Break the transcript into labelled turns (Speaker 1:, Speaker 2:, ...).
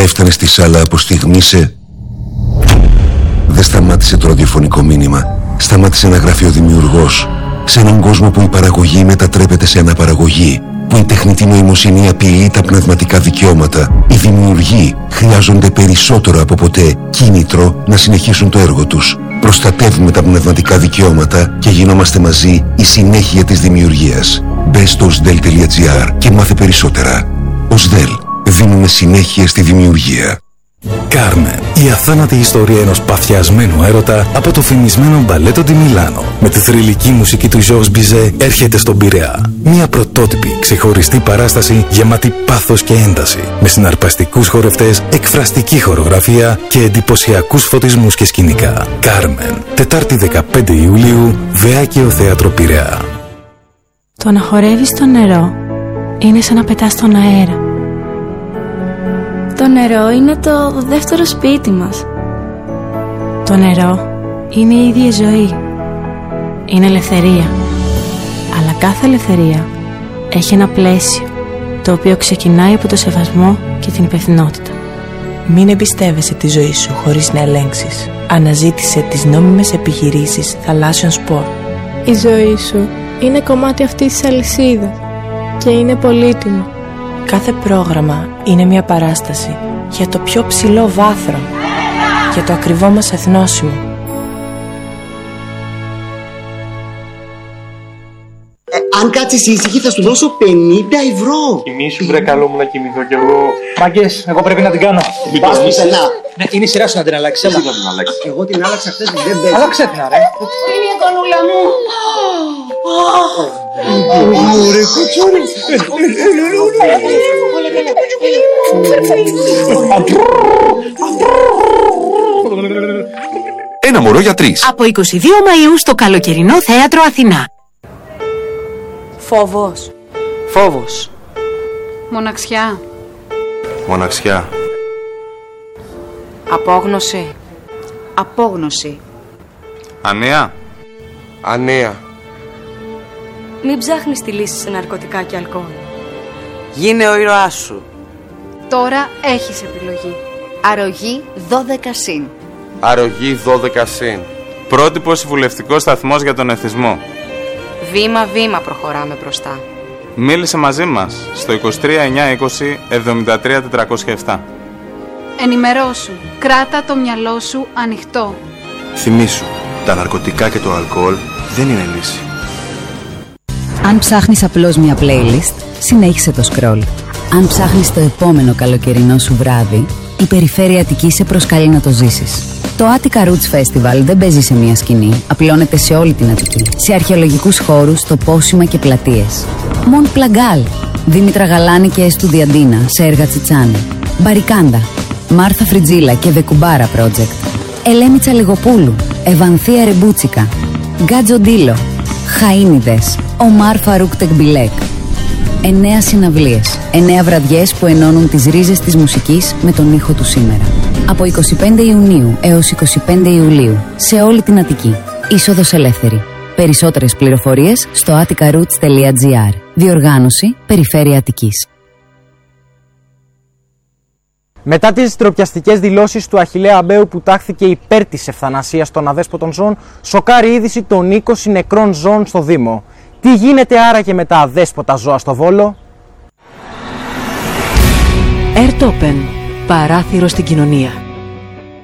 Speaker 1: έφτανε στη σάλα από στιγμή σε... Δεν σταμάτησε το ραδιοφωνικό μήνυμα. Σταμάτησε να γράφει ο δημιουργός. Σε έναν κόσμο που η παραγωγή μετατρέπεται σε αναπαραγωγή, που η τεχνητή νοημοσύνη απειλεί τα πνευματικά δικαιώματα, οι δημιουργοί χρειάζονται περισσότερο από ποτέ κίνητρο να συνεχίσουν το έργο τους. Προστατεύουμε τα πνευματικά δικαιώματα και γινόμαστε μαζί η συνέχεια της δημιουργίας. Μπες στο osdel.gr και μάθε περισσότερα. Osdel. Δίνουμε συνέχεια στη δημιουργία.
Speaker 2: Κάρμεν, η αθάνατη ιστορία ενός παθιασμένου έρωτα από το φημισμένο μπαλέτο τη Μιλάνο. Με τη θρυλική μουσική του Georges Bizet έρχεται στον Πειραιά. Μια πρωτότυπη, ξεχωριστή παράσταση γεμάτη πάθος και ένταση. Με συναρπαστικούς χορευτές, εκφραστική χορογραφία και εντυπωσιακούς φωτισμούς και σκηνικά. Κάρμεν, Τετάρτη 15 Ιουλίου, Βεάκιο Θέατρο Πειραιά.
Speaker 3: Το να χορεύεις στο νερό είναι σαν να πετάς στον αέρα.
Speaker 4: Το νερό είναι το δεύτερο σπίτι μας.
Speaker 3: Το νερό είναι η ίδια ζωή. Είναι ελευθερία. Αλλά κάθε ελευθερία έχει ένα πλαίσιο, το οποίο ξεκινάει από το σεβασμό και την υπευθυνότητα.
Speaker 5: Μην εμπιστεύεσαι τη ζωή σου χωρίς να ελέγξεις. Αναζήτησε τις νόμιμες επιχειρήσεις θαλάσσιων σπορ.
Speaker 4: Η ζωή σου είναι κομμάτι αυτής της αλυσίδας και είναι πολύτιμο.
Speaker 5: Κάθε πρόγραμμα είναι μια παράσταση για το πιο ψηλό βάθρο, για το ακριβό μας εθνόσημο.
Speaker 6: Αν κάτσεις ήσυχη θα σου δώσω 50 ευρώ.
Speaker 7: Κοιμήσου βρε, καλό μου να κοιμηθώ κι εγώ.
Speaker 8: Μάγκες, εγώ πρέπει να την κάνω.
Speaker 6: Πας πουθενά.
Speaker 8: Ναι, είναι η σειρά σου να την αλλάξεις.
Speaker 6: Εσύ θα την αλλάξεις. Εγώ την άλλαξα χθες, δεν παίζει.
Speaker 8: Άλλαξε την, ρε.
Speaker 6: Είναι η κονούλα μου.
Speaker 7: Ωραία, κουτσούρι.
Speaker 2: Ένα μωρό για 3.
Speaker 9: Από 22 Μαΐου στο καλοκαιρινό θέατρο Αθηνά.
Speaker 5: Φόβος.
Speaker 8: Φόβος.
Speaker 9: Μοναξιά.
Speaker 2: Μοναξιά.
Speaker 5: Απόγνωση.
Speaker 9: Απόγνωση.
Speaker 2: Ανέα.
Speaker 7: Ανέα.
Speaker 4: Μην ψάχνεις τη λύση σε ναρκωτικά και αλκοόλ.
Speaker 5: Γίνε ο ήρωάς σου.
Speaker 9: Τώρα έχεις επιλογή. Αρρωγή 12 συν.
Speaker 7: Αρρωγή 12 συν.
Speaker 10: Πρότυπο συμβουλευτικό σταθμός για τον εθισμό.
Speaker 9: Βήμα-βήμα προχωράμε μπροστά.
Speaker 10: Μίλησε μαζί μας στο 23 920 73 407.
Speaker 9: Ενημερώσου. Κράτα το μυαλό σου ανοιχτό.
Speaker 2: Θυμήσου, τα ναρκωτικά και το αλκοόλ δεν είναι λύση.
Speaker 11: Αν ψάχνεις απλώς μια playlist, συνέχισε το scroll. Αν ψάχνεις το επόμενο καλοκαιρινό σου βράδυ, η Περιφέρεια Αττικής σε προσκαλεί να το ζήσεις. Το Attica Roots Festival δεν παίζει σε μια σκηνή, απλώνεται σε όλη την Αττική. Σε αρχαιολογικούς χώρους, τοπόσιμα και πλατείες. Μοντ Πλαγκάλ, Δήμητρα Γαλάνη και Εστουδιαντίνα σε έργα Τσιτσάνη. Μπαρικάντα, Μάρθα Φριτζίλα και The Κουμπάρα Project. Ελένη Τσαλιγοπούλου, Ευανθία Ρεμπούτσικα. Γκάτζο Ντίλο, Χαΐνιδες, Ομάρ Φαρούκ Τεκμπιλέκ. 9 συναυλίες, 9 βραδιές που ενώνουν τις ρίζες της μουσικής με τον ήχο του σήμερα. Από 25 Ιουνίου έως 25 Ιουλίου, σε όλη την Αττική. Είσοδος ελεύθερη. Περισσότερες πληροφορίες στο atticaroots.gr. Διοργάνωση Περιφέρεια Αττικής.
Speaker 8: Μετά τις ντροπιαστικές δηλώσεις του Αχιλλέα Αμπαίου που τάχθηκε υπέρ της ευθανασίας των αδέσποτων ζώων, σοκάρει είδηση των 20 νεκρών ζώων στο Δήμο. Τι γίνεται άραγε με τα αδέσποτα ζώα στο Βόλο?
Speaker 9: Airtopen. Παράθυρο στην κοινωνία.